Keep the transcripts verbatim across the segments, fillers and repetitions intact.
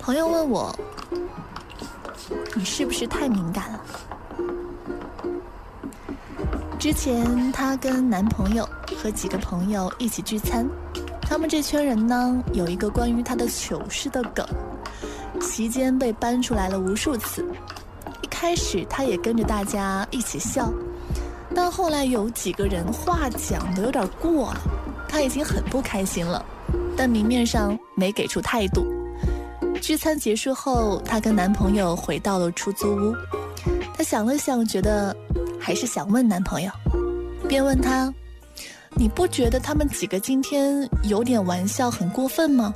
朋友问我，你是不是太敏感了？之前她跟男朋友和几个朋友一起聚餐，他们这圈人呢，有一个关于她的糗事的梗，席间被搬出来了无数次。一开始她也跟着大家一起笑，但后来有几个人话讲得有点过了，她已经很不开心了，但明面上没给出态度。聚餐结束后，她跟男朋友回到了出租屋，她想了想，觉得还是想问男朋友，便问他，你不觉得他们几个今天有点玩笑很过分吗？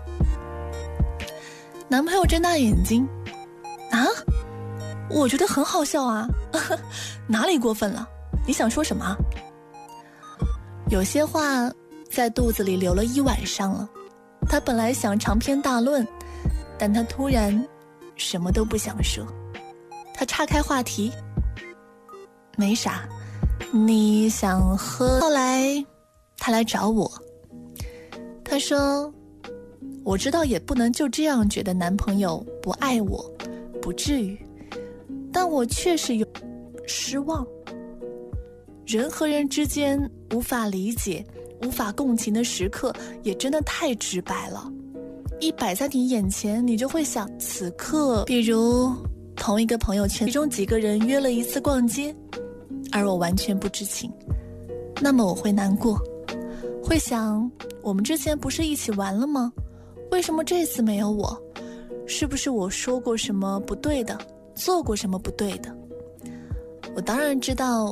男朋友睁大眼睛，啊，我觉得很好笑啊，哪里过分了？你想说什么？有些话在肚子里留了一晚上了，他本来想长篇大论，但他突然什么都不想说。他岔开话题，没啥，你想喝？后来他来找我，他说，我知道也不能就这样觉得男朋友不爱我，不至于，但我确实有失望。人和人之间无法理解、无法共情的时刻，也真的太直白了。一摆在你眼前，你就会想，此刻，比如同一个朋友圈，其中几个人约了一次逛街，而我完全不知情，那么我会难过，会想，我们之前不是一起玩了吗？为什么这次没有我？是不是我说过什么不对的，做过什么不对的？我当然知道